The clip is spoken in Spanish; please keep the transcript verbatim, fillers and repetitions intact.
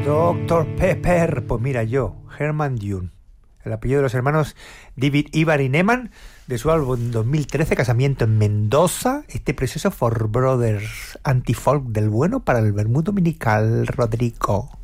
doctor Pepper. Pues mira, yo, Herman Dune, el apellido de los hermanos David, Ivar y Neman, de su álbum dos mil trece, Casamiento en Mendoza, este precioso For Brothers, antifolk del bueno para el vermut dominical, Rodrigo.